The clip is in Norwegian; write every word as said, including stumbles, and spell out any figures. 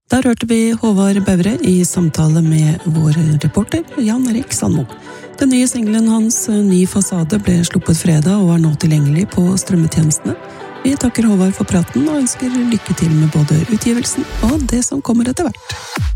Der hørte vi Håvard Bævre i samtale med vår reporter Jan Erik Sandmo. Den nye singelen hans, Ny fasade, ble sluppet fredag og er nå tilgjengelig på strømmetjenestene. Vi takker Håvard for praten og ønsker lykke til med både utgivelsen og det som kommer etter hvert.